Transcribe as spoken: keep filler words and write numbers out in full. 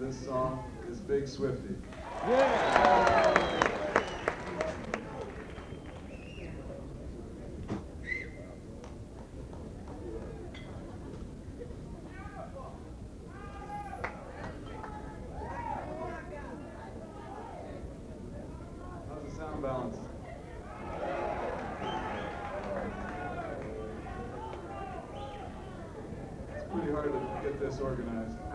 this song is Big Swifty. Yeah. How's the sound balance? It's pretty hard to get this organized.